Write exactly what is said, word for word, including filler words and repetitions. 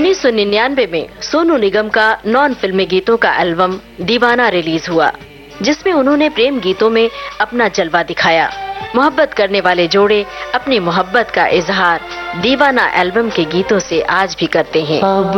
उन्नीस सौ निन्यानवे में सोनू निगम का नॉन फिल्मी गीतों का एल्बम दीवाना रिलीज हुआ, जिसमें उन्होंने प्रेम गीतों में अपना जलवा दिखाया। मोहब्बत करने वाले जोड़े अपनी मोहब्बत का इजहार दीवाना एल्बम के गीतों से आज भी करते हैं। अब